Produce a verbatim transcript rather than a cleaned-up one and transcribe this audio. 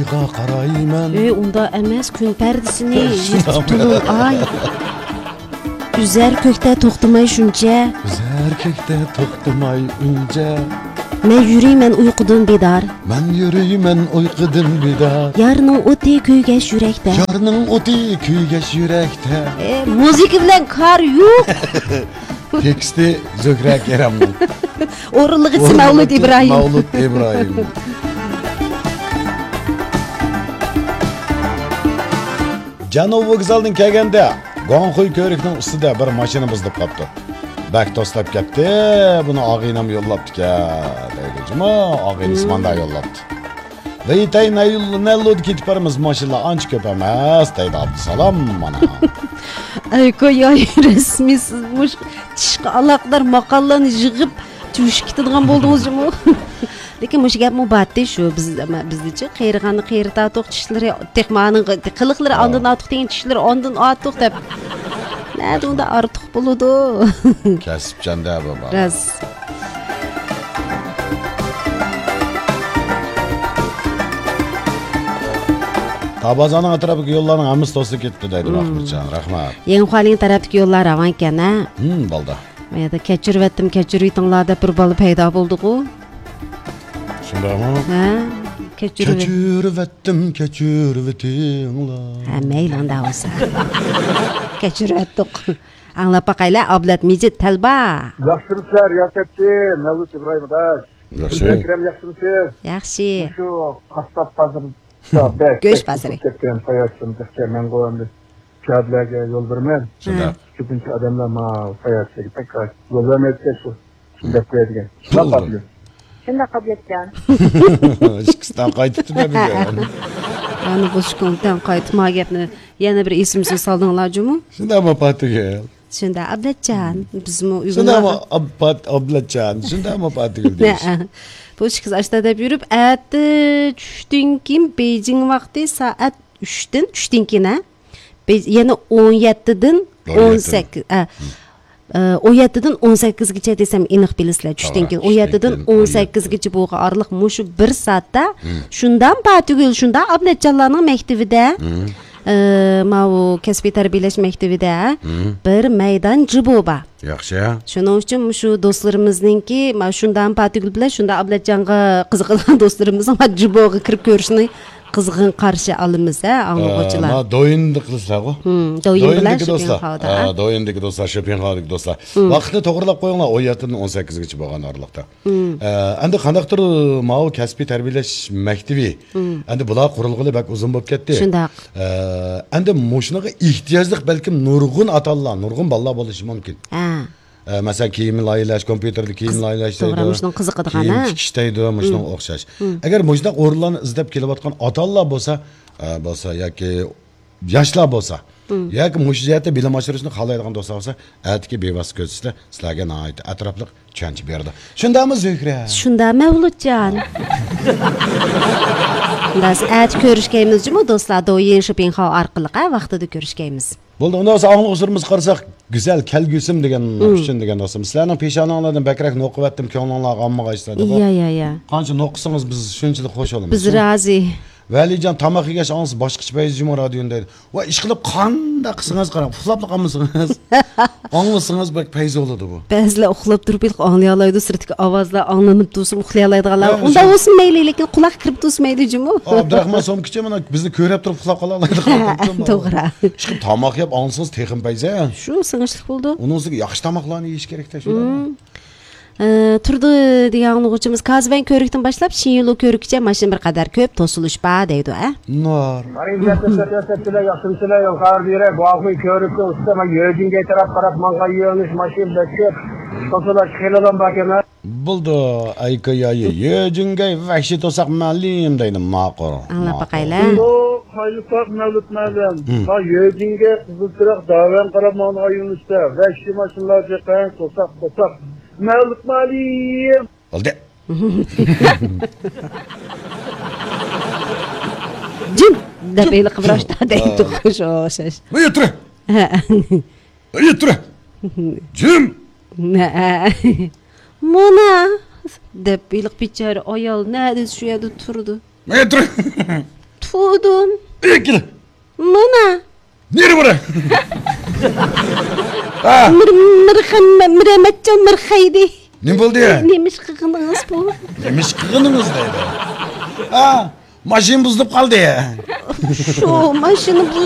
qarayman. Ey, unda emas, kun perdesini yirtib turur ay. Üzer kökte to'xtamay shuncha. Üzer kökte to'xtamay uncha. Men yuriyman uyqudan bedor. Men yuriyman uyqudan bedor. Yarning o'ti kuygash yurakda. Yarning o'ti kuygash yurakda. E, muzika bilan kar yo'q. Teksti Zöhra Kerem'nin. O'rinlig'i Mavlud Ibrohim. Mavlud Ibrohim. Janub vokzaldan kelganda Gonxoy ko'rikning ustida bir mashina buzilib qolibdi. Bak to'slab ketdi. Buni og'inam yo'llabdi-ka, deydi. Juma og'in Ismonda yo'llabdi. Ve yetay nayullu ketib boramiz, mashinalar ancha ko'p emas, deydi Abdusalom mana. Ay ko'y resmi siz mush tishqi aloqalar maqollarni yig'ib tushib ketadigan bo'ldingizmi? Lekin mush gap mubatdi shu biz biznicha qeyrig'anni qeyrita to'q tishlari texmaning qiliqlari ondan ortiq degan tishlari ondan ortiq deb. Nada unda ortiq bo'ladi. Kasbchanda baba. Raz. Tabazanın atrafdagi yo'llarning hammasi to'sib ketdi deydi Mahmudjon. Rahmat. Yangiqalin tarafdagi yo'llar ravon ekan, ha? Hmm, balda. Mayda kechirvatdim, kechiriytinglar deb bir bola paydo bo'ldi-ku. Shundaymi? Ha? Kechirib. Kechirvatdim, kechirvatinglar. Ha, meylanda bo'lsa. Kechirvatdik. Anglab baqaylar, Ablat Mijit Talba. Yaxshimisizlar, Yakatchi, Mavlud Ibrohim adash. Yaxshi. Akram yaxshimisiz? Yaxshi. Shu qassob pazar. Go'sht pazari. Ketgan hayotim men qo'yamdi. Kadlarga yo'l berman. Shunda. Ko'pincha odamlar ma hayotga pek yo'l bermaydi shu. Shunda qo'yadigan. Shunda Shunda qabletgan. Ishqisdan qaytibdi bizga. Ana bu shundan qaytma gapni yana bir ismsiz soldinglar-jumi? Shunda ma patiga. Shunda Ablatjon, bizmi uyga. Shunda ma Abbat Ablatjon, shunda ma patiga deysiz. Bu qiz ashta deb yurib, ati tushdan keyin Beijing vaqti soat uchdan tushdan keyin ha. Yana o'n yettidan o'n sakkiz o'n yettidan o'n sakkizgacha desam aniq bilasizlar tushdan keyin o'n yettidan o'n sakkizgacha bo'lgan oraliq mushu bir soatda shundan patugul shunda Ablatjonlarning maktabida mau kasbiy tarbiyalash maktabida bir maydon jiboba. Yaxshi. Shuning uchun shu do'stlarimizningki mana shundan patugul bilan shunda Ablatjonga qiziqadigan do'stlarimizning mana jiboga kirib ko'rishni qizg'in qarshi olamiz ha anglovchilar. Ma do'yinni qilasizlar-ku. Do'yin bilan Shopenhauda. Ha, do'yindagi do'stlar, Shopenhaudagi do'stlar. Vaqtni to'g'rilab qo'yinglar o'n yettidan o'n sakkizgacha bo'lgan oraliqda. Endi qandaqdir mau kasbiy tarbiyalash maktabi. Endi bular qurilg'ili bak uzun bo'lib ketdi. Shundaq. Endi mushnaga ehtiyojli balkim nurg'un atallar, nurg'un bolalar bo'lishi mumkin. Ha. Mesela kiyim laylash, kompüterda kiyim laylash deydi. To'g'ri, mushning qiziqadigan ha. Kiyim tikishdi, mushning o'xshash. Agar mushnak o'rinlarni izlab kelayotgan otalar bo'lsa, bo'lsa yoki yoshlar bo'lsa, yoki mushjiyatda bilim oshirishni xohlaydigan do'stlar bo'lsa, atki bevosita ko'rsatsa, sizlarga nihoyat atrofliq tushuncha berdi. Shundami Zöhra? Shunda Mavludjon. Biz at ko'rishganmiz-mi do'stlar, do'yin Shopenhau orqali vaqtida ko'rishganmiz. Bo'ldi, unda o'zi ong'usurimiz qarasak, go'zal kelgusim degan uchun degan do'stim. Sizlarning peshonanglardan bakrak noqivatdim, ko'nglinlarga ommaga ishladi. Ya ya ya. Qancha noqisangiz biz shunchalik xush olamiz. Biz razi. Valijon tamoq yegash onsiz boshqacha bayz juma radioda deydi. Va ish qilib qanda qilsangiz qarang, uxlab qolmasangiz. Anglasangiz bak payz bo'ladi bu. Ba'zilar uxlab turib anglay oladi, sirtki ovozlar anglanib tursin, uxlay oladiganlar. Unda o'sin mayli, lekin quloq kirib turmaydi juma. Abdurahmon Somkicha mana bizni ko'rib turib uxlab qola oladi. To'g'ri. Ish qilib tamoq yeb onsiz texim payz. Shu singishlik bo'ldi. Uning ustiga yaxshi tamoqlarni yeyish kerak-da shu. Turdi degan o'quvchimiz Kazban ko'rikdan boshlab Shinyilu ko'rikcha mashina bir qadar ko'p to'silish ba deydi, ha? Nor. Qarinjalar yaxshimisilar, yo'l xabar beray. Bu oxuy ko'rikda ustama yo'jinga taraf qarab manqa yo'lish mashinada ko'p to'silish xiladan bakana. Bo'ldi, ayka yoyi yo'jingay vahshiy to'saq malim deydi ma'qul. Anglab baqaylar. Haylıqaq Mavlud Ma'lam. Ha yo'jinga qiziltiroq davam qarab mana ayunishda vahshiy mashinlar chiqqan to'saq to'saq Mavlud Ma'lim. Oldu. Jim da böyle kıvraşta deydi xo'sh. Yetre. Yetre. Jim. Mona deb biliq bichara ayol nada shu yerda turdi. Yetre. Pudum. Ekil. Mına. Nere bura? Ha, Mir mirxam miremetçe mirxaydi. ne buldu ya? Nemiş qıqınız bu? Demiş kığınınız dedi. Ha, maşin buzulup kaldı ya. Şu maşını